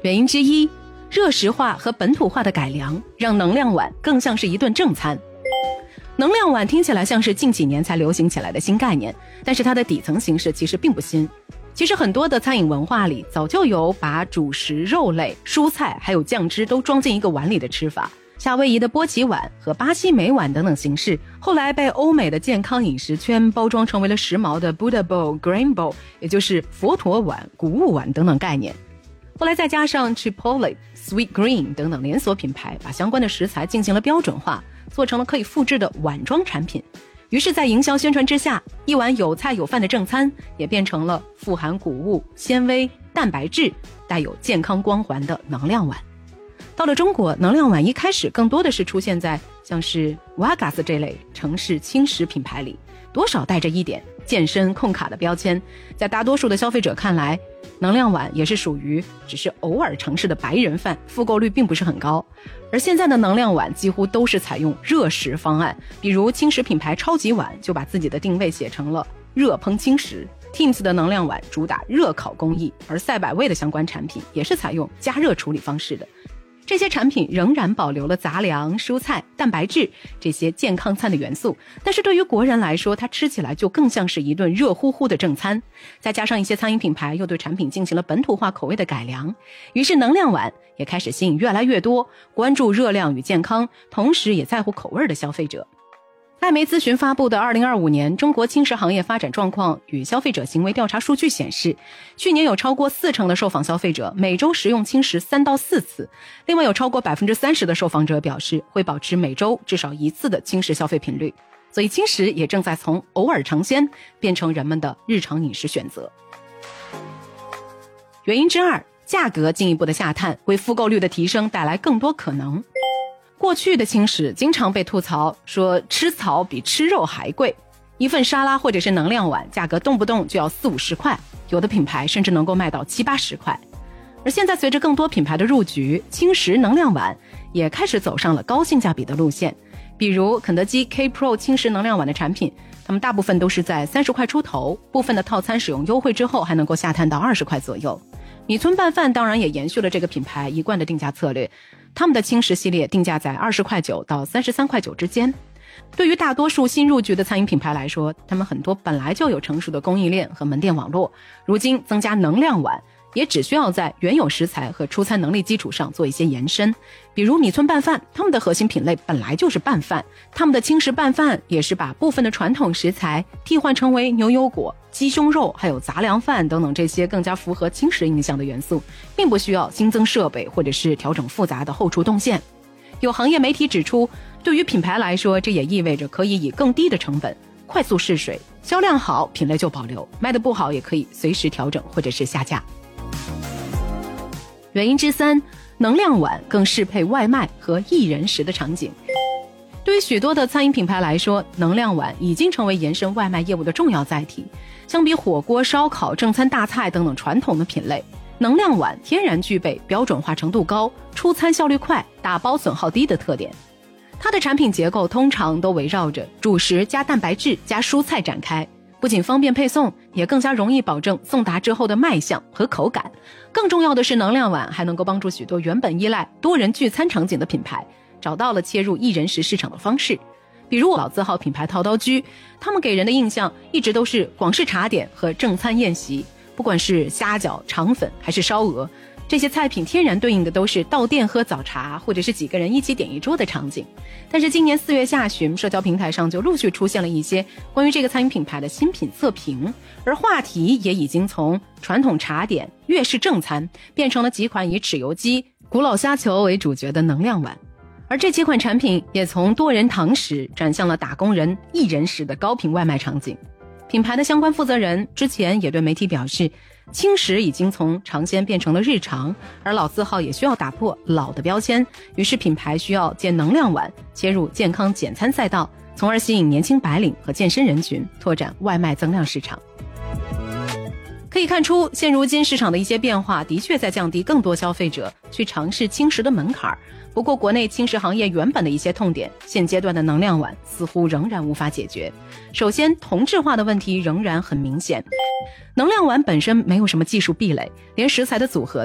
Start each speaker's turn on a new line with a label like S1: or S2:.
S1: 原因之一，热食化和本土化的改良让能量碗更像是一顿正餐。能量碗听起来像是近几年才流行起来的新概念，但是它的底层形式其实并不新。其实很多的餐饮文化里早就有把主食、肉类、蔬菜还有酱汁都装进一个碗里的吃法。夏威夷的波奇碗和巴西美碗等等形式，后来被欧美的健康饮食圈包装成为了时髦的 Buddha Bowl、Grain Bowl， 也就是佛陀碗、谷物碗等等概念。后来再加上 Chipotle、Sweetgreen 等等连锁品牌，把相关的食材进行了标准化，做成了可以复制的碗装产品。于是在营销宣传之下，一碗有菜有饭的正餐也变成了富含谷物、纤维、蛋白质，带有健康光环的能量碗。到了中国，能量碗一开始更多的是出现在像是 Wagas 这类城市轻食品牌里，多少带着一点健身控卡的标签。在大多数的消费者看来，能量碗也是属于只是偶尔尝试的白人饭，复购率并不是很高。而现在的能量碗几乎都是采用热食方案，比如轻食品牌超级碗就把自己的定位写成了热烹轻食， Teams 的能量碗主打热烤工艺，而赛百味的相关产品也是采用加热处理方式的。这些产品仍然保留了杂粮、蔬菜、蛋白质这些健康餐的元素，但是对于国人来说，它吃起来就更像是一顿热乎乎的正餐。再加上一些餐饮品牌又对产品进行了本土化口味的改良，于是能量碗也开始吸引越来越多关注热量与健康，同时也在乎口味的消费者。艾媒咨询发布的2025年中国轻食行业发展状况与消费者行为调查数据显示，去年有超过40%的受访消费者每周食用轻食3到4次，另外有超过 30% 的受访者表示会保持每周至少1次的轻食消费频率，所以轻食也正在从偶尔尝鲜变成人们的日常饮食选择。原因之二，价格进一步的下探，为复购率的提升带来更多可能。过去的轻食经常被吐槽说吃草比吃肉还贵，一份沙拉或者是能量碗价格动不动就要40-50块，有的品牌甚至能够卖到70-80块。而现在随着更多品牌的入局，轻食能量碗也开始走上了高性价比的路线。比如肯德基 K Pro 轻食能量碗的产品，他们大部分都是在30块出头，部分的套餐使用优惠之后还能够下探到20块左右。米村拌饭当然也延续了这个品牌一贯的定价策略，他们的轻食系列定价在20块9到33块9之间。对于大多数新入局的餐饮品牌来说，他们很多本来就有成熟的供应链和门店网络，如今增加能量碗也只需要在原有食材和出餐能力基础上做一些延伸。比如米村拌饭，他们的核心品类本来就是拌饭，他们的轻食拌饭也是把部分的传统食材替换成为牛油果、鸡胸肉还有杂粮饭等等这些更加符合轻食印象的元素，并不需要新增设备或者是调整复杂的后厨动线。有行业媒体指出，对于品牌来说，这也意味着可以以更低的成本快速试水，销量好品类就保留，卖得不好也可以随时调整或者是下架。原因之三，能量碗更适配外卖和一人食的场景。对于许多的餐饮品牌来说，能量碗已经成为延伸外卖业务的重要载体。相比火锅、烧烤、正餐大菜等等传统的品类，能量碗天然具备标准化程度高、出餐效率快、打包损耗低的特点。它的产品结构通常都围绕着主食加蛋白质加蔬菜展开，不仅方便配送，也更加容易保证送达之后的卖相和口感。更重要的是，能量碗还能够帮助许多原本依赖多人聚餐场景的品牌找到了切入一人食市场的方式。比如老字号品牌陶刀居，他们给人的印象一直都是广式茶点和正餐宴席，不管是虾饺、肠粉还是烧鹅，这些菜品天然对应的都是到店喝早茶或者是几个人一起点一桌的场景。但是今年4月下旬，社交平台上就陆续出现了一些关于这个餐饮品牌的新品测评，而话题也已经从传统茶点、粤式正餐变成了几款以豉油鸡、古老虾球为主角的能量碗。而这几款产品也从多人堂食转向了打工人一人食的高频外卖场景。品牌的相关负责人之前也对媒体表示，轻食已经从尝鲜变成了日常，而老字号也需要打破老的标签，于是品牌需要借能量碗切入健康简餐赛道，从而吸引年轻白领和健身人群，拓展外卖增量市场。可以看出，现如今市场的一些变化的确在降低更多消费者去尝试轻食的门槛。不过国内轻食行业原本的一些痛点，现阶段的能量碗似乎仍然无法解决。首先，同质化的问题仍然很明显。能量碗本身没有什么技术壁垒，连食材的组合